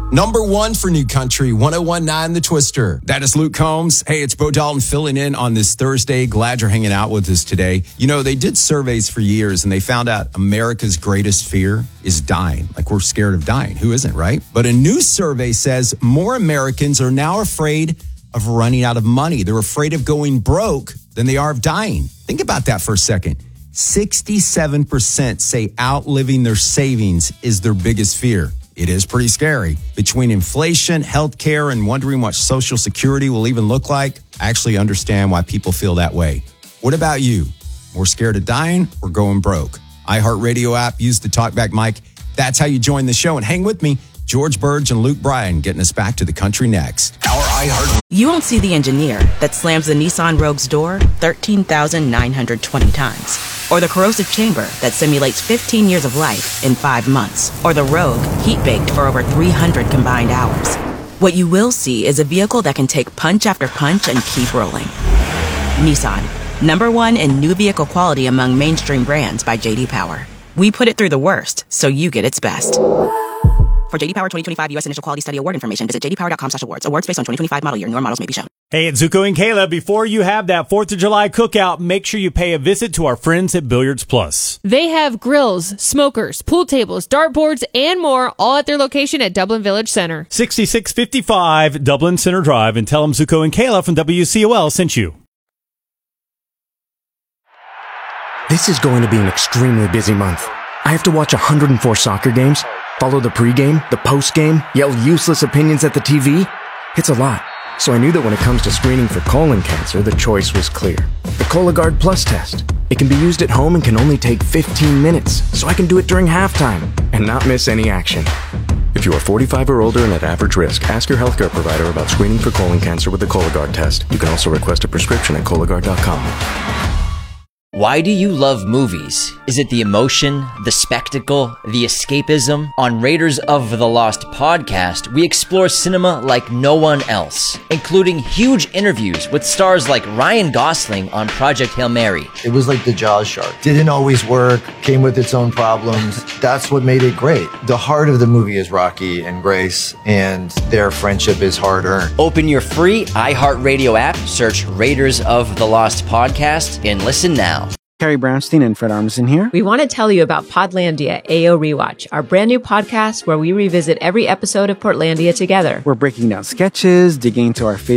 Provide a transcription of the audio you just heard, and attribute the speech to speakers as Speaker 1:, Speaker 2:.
Speaker 1: Number one for New Country, 101.9 The Twister. That is Luke Combs. Hey, it's Bo Dalton filling in on this Thursday. Glad you're hanging out with us today. You know, they did surveys for years and they found out America's greatest fear is dying. Like, we're scared of dying. Who isn't, right? But a new survey says more Americans are now afraid of running out of money. They're afraid of going broke than they are of dying. Think about that for a second. 67% say outliving their savings is their biggest fear. It is pretty scary. Between inflation, healthcare, and wondering what Social Security will even look like, I actually understand why people feel that way. What about you? More scared of dying or going broke? iHeartRadio app, use the TalkBack mic. That's how you join the show. And hang with me, George Burge and Luke Bryan getting us back to the country next. Our iHeart.
Speaker 2: You won't see the engineer that slams the Nissan Rogue's door 13,920 times. Or the corrosive chamber that simulates 15 years of life in 5 months. Or the Rogue heat-baked for over 300 combined hours. What you will see is a vehicle that can take punch after punch and keep rolling. Nissan, #1 in new vehicle quality among mainstream brands by J.D. Power. We put it through the worst, so you get its best. For J.D. Power 2025 U.S. Initial Quality Study Award information, visit jdpower.com/awards. Awards based on 2025 model year. Newer models may be shown.
Speaker 3: Hey, it's Zuko and Kayla. Before you have that 4th of July cookout, make sure you pay a visit to our friends at Billiards Plus.
Speaker 4: They have grills, smokers, pool tables, dartboards, and more, all at their location at Dublin Village Center.
Speaker 3: 6655 Dublin Center Drive, and tell them Zuko and Kayla from WCOL sent you.
Speaker 5: This is going to be an extremely busy month. I have to watch 104 soccer games, follow the pregame, the postgame, yell useless opinions at the TV. It's a lot. So I knew that when it comes to screening for colon cancer, the choice was clear. The Cologuard Plus test. It can be used at home and can only take 15 minutes, so I can do it during halftime and not miss any action. If you are 45 or older and at average risk, ask your healthcare provider about screening for colon cancer with the Cologuard test. You can also request a prescription at Cologuard.com.
Speaker 6: Why do you love movies? Is it the emotion, the spectacle, the escapism? On Raiders of the Lost podcast, we explore cinema like no one else, including huge interviews with stars like Ryan Gosling on Project Hail Mary.
Speaker 7: It was like the Jaws shark. Didn't always work, came with its own problems. That's what made it great. The heart of the movie is Rocky and Grace, and their friendship is hard-earned.
Speaker 6: Open your free iHeartRadio app, search Raiders of the Lost podcast, and listen now.
Speaker 8: Carrie Brownstein and Fred Armisen here.
Speaker 9: We want to tell you about Podlandia AO Rewatch, our brand new podcast where we revisit every episode of Portlandia together.
Speaker 8: We're breaking down sketches, digging into our favorite